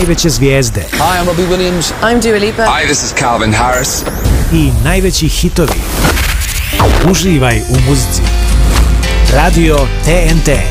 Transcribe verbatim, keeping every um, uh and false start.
najveće zvijezde. Hi, I'm Robbie Williams. I'm Dua Lipa. Hi, this is Calvin Harris. I najveći hitovi. Uživaj u muzici. Radio T N T.